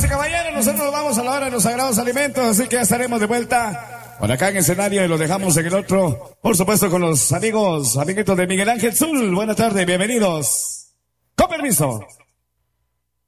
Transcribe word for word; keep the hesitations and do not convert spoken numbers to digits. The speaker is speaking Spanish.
y caballeros, nosotros nos vamos a la hora de los sagrados alimentos, así que ya estaremos de vuelta por acá en escenario y lo dejamos en el otro, por supuesto con los amigos, amiguitos de Miguel Ángel Zul. Buenas tardes, bienvenidos. Con permiso.